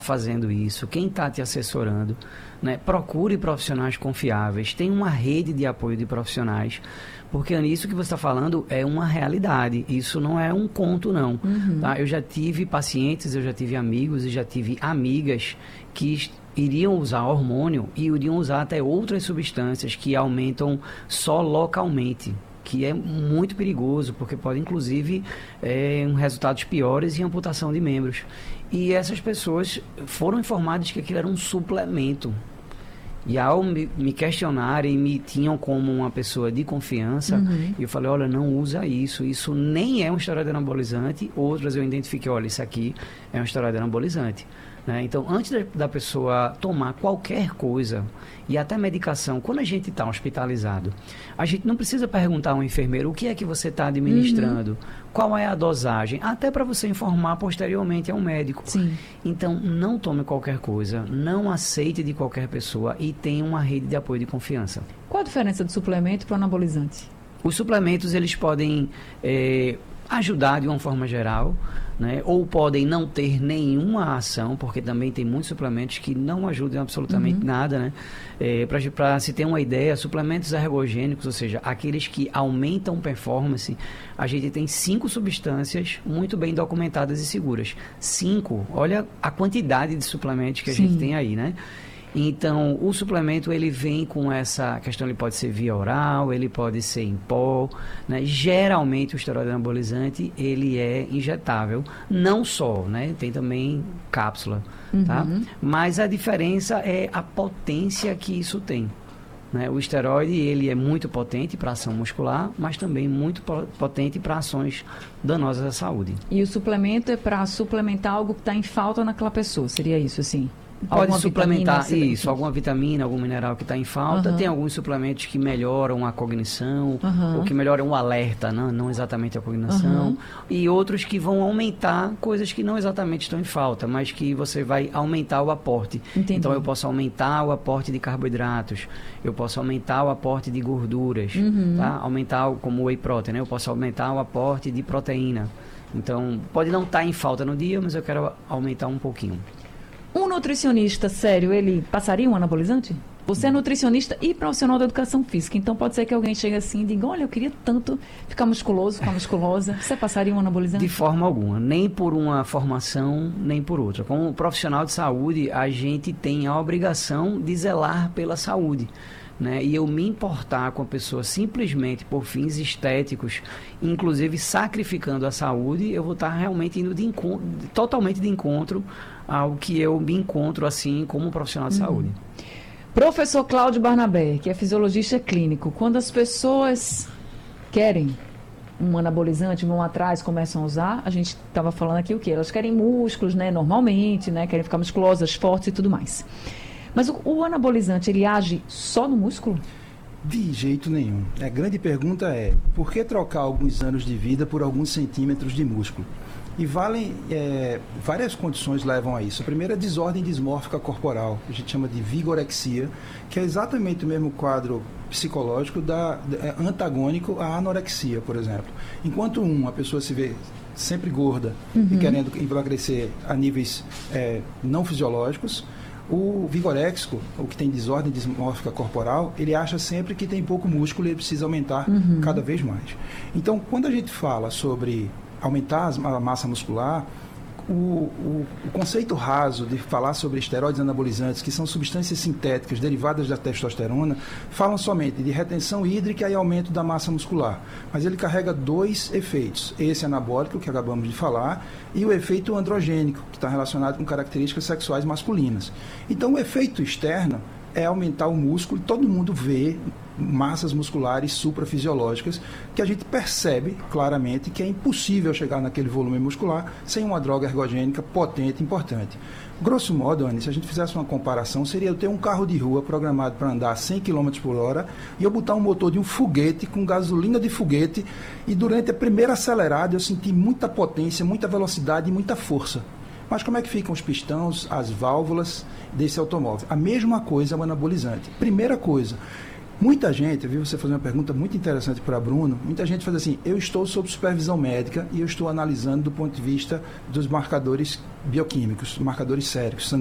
fazendo isso, quem está te assessorando, né? Procure profissionais confiáveis, tem uma rede de apoio de profissionais, porque isso que você está falando é uma realidade, isso não é um conto não. Tá? Eu já tive pacientes, eu já tive amigos e já tive amigas que iriam usar hormônio e iriam usar até outras substâncias que aumentam só localmente, que é muito perigoso, porque pode inclusive resultados piores em amputação de membros. E essas pessoas foram informadas que aquilo era um suplemento. E ao me questionarem, me tinham como uma pessoa de confiança, eu falei, olha, não usa isso, isso nem é um esteroide anabolizante. Outras eu identifiquei, olha, isso aqui é um esteroide anabolizante. Né? Então, antes da pessoa tomar qualquer coisa, e até medicação, quando a gente está hospitalizado, a gente não precisa perguntar ao enfermeiro o que é que você está administrando, qual é a dosagem, até para você informar posteriormente ao médico. Sim. Então, não tome qualquer coisa, não aceite de qualquer pessoa e tenha uma rede de apoio de confiança. Qual a diferença do suplemento para o anabolizante? Os suplementos, eles podem ajudar de uma forma geral, né? Ou podem não ter nenhuma ação, porque também tem muitos suplementos que não ajudam absolutamente nada, né? Para se ter uma ideia, suplementos ergogênicos, ou seja, aqueles que aumentam performance, a gente tem 5 substâncias muito bem documentadas e seguras. 5, olha a quantidade de suplementos que a gente tem aí, né? Então, o suplemento, ele vem com essa questão, ele pode ser via oral, ele pode ser em pó, né? Geralmente, o esteroide anabolizante, ele é injetável, não só, né? Tem também cápsula, tá? Mas a diferença é a potência que isso tem. Né? O esteroide, ele é muito potente para ação muscular, mas também muito potente para ações danosas à saúde. E o suplemento é para suplementar algo que está em falta naquela pessoa, seria isso, assim? Pode suplementar isso, alguma vitamina, algum mineral que está em falta. Tem alguns suplementos que melhoram a cognição, ou que melhoram o alerta, não exatamente a cognição. E outros que vão aumentar coisas que não exatamente estão em falta, mas que você vai aumentar o aporte. Entendi. Então, eu posso aumentar o aporte de carboidratos, eu posso aumentar o aporte de gorduras, tá? Aumentar, como whey protein, né? Eu posso aumentar o aporte de proteína. Então, pode não estar em falta no dia, mas eu quero aumentar um pouquinho. Um nutricionista sério, ele passaria um anabolizante? Você é nutricionista e profissional da educação física, então pode ser que alguém chegue assim e diga, olha, eu queria tanto ficar musculoso, ficar musculosa. Você passaria um anabolizante? De forma alguma, nem por uma formação, nem por outra. Como profissional de saúde, a gente tem a obrigação de zelar pela saúde. Né? E eu me importar com a pessoa simplesmente por fins estéticos, inclusive sacrificando a saúde, eu vou estar realmente indo totalmente de encontro ao que eu me encontro assim como profissional de saúde. Professor Cláudio Barnabé, que é fisiologista clínico, quando as pessoas querem um anabolizante, vão atrás, começam a usar, a gente estava falando aqui o quê? Elas querem músculos, né, normalmente, né, querem ficar musculosas, fortes e tudo mais. Mas o anabolizante, ele age só no músculo? De jeito nenhum. A grande pergunta é, por que trocar alguns anos de vida por alguns centímetros de músculo? E várias condições levam a isso. A primeira é a desordem dismórfica corporal, que a gente chama de vigorexia, que é exatamente o mesmo quadro psicológico antagônico à anorexia, por exemplo. Enquanto a pessoa se vê sempre gorda e querendo emagrecer a níveis não fisiológicos, o vigoréxico, o que tem desordem dismórfica corporal, ele acha sempre que tem pouco músculo e ele precisa aumentar cada vez mais. Então, quando a gente fala sobre aumentar a massa muscular, o conceito raso de falar sobre esteroides anabolizantes, que são substâncias sintéticas derivadas da testosterona, falam somente de retenção hídrica e aumento da massa muscular. Mas ele carrega 2 efeitos. Esse anabólico, que acabamos de falar, e o efeito androgênico, que está relacionado com características sexuais masculinas. Então, o efeito externo é aumentar o músculo, e todo mundo vê massas musculares suprafisiológicas que a gente percebe claramente que é impossível chegar naquele volume muscular sem uma droga ergogênica potente e importante. Grosso modo, Anny, se a gente fizesse uma comparação, seria eu ter um carro de rua programado para andar 100 km por hora e eu botar um motor de um foguete com gasolina de foguete e durante a primeira acelerada eu senti muita potência, muita velocidade e muita força. Mas como é que ficam os pistões, as válvulas desse automóvel? A mesma coisa é o anabolizante. Primeira coisa, Muita gente, eu vi você fazer uma pergunta muito interessante para Bruno, muita gente faz assim, eu estou sob supervisão médica e eu estou analisando do ponto de vista dos marcadores bioquímicos, marcadores séricos,